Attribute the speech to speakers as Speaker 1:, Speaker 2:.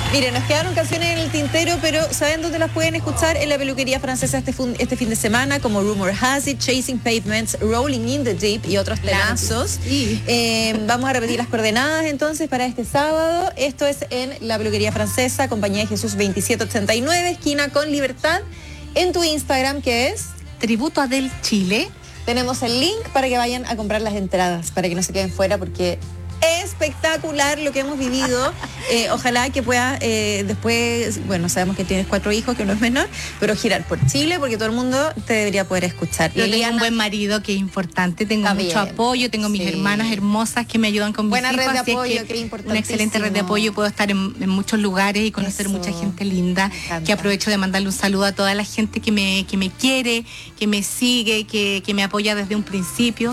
Speaker 1: Miren, nos quedaron canciones en el tintero, pero ¿saben dónde las pueden escuchar? En la peluquería francesa este fin de semana, como Rumor Has It, Chasing Pavements, Rolling in the Deep y otros temazos.
Speaker 2: Sí.
Speaker 1: Vamos a repetir las coordenadas entonces para este sábado. Esto es en la peluquería francesa, Compañía de Jesús 2789, esquina con Libertad. En tu Instagram, que es
Speaker 2: Tributo a Del Chile.
Speaker 1: tenemos el link para que vayan a comprar las entradas, para que no se queden fuera, porque espectacular lo que hemos vivido. Ojalá que puedas después, bueno, sabemos que tienes 4 hijos, que no es menor, pero girar por Chile, porque todo el mundo te debería poder escuchar.
Speaker 2: Yo tengo un buen marido, que es importante, tengo
Speaker 1: Está
Speaker 2: mucho
Speaker 1: bien,
Speaker 2: apoyo, tengo mis
Speaker 1: sí.
Speaker 2: hermanas hermosas que me ayudan con mis
Speaker 1: Buena
Speaker 2: hijos.
Speaker 1: red de
Speaker 2: así es
Speaker 1: apoyo, que es importantísimo.
Speaker 2: una excelente red de apoyo, puedo estar en muchos lugares y conocer
Speaker 1: Eso.
Speaker 2: mucha gente linda,
Speaker 1: Me encanta.
Speaker 2: que aprovecho de mandarle un saludo a toda la gente que me quiere, que me sigue, que me apoya desde un principio.